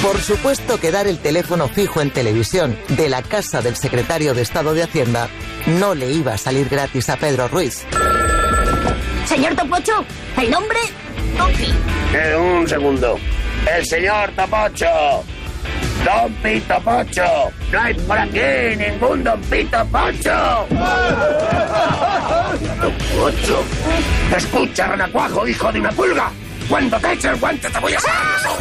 Por supuesto que dar el teléfono fijo en televisión de la casa del secretario de Estado de Hacienda no le iba a salir gratis a Pedro Ruiz. Señor Topocho, el nombre Topi. Un segundo. El señor Topocho. Don Pito Pocho. No hay por aquí ningún Don Pito Pocho. Topocho. Escucha, renacuajo, hijo de una pulga. Cuando te eche el guante te voy a sacar.